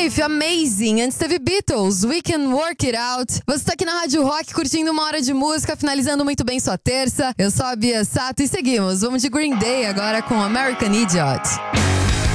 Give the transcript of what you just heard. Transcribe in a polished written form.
Cliff, Amazing. Antes teve Beatles, We Can Work It Out. Você tá aqui na Rádio Rock curtindo uma hora de música, finalizando muito bem sua terça. Eu sou a Bia Sato e seguimos. Vamos de Green Day agora com American Idiot.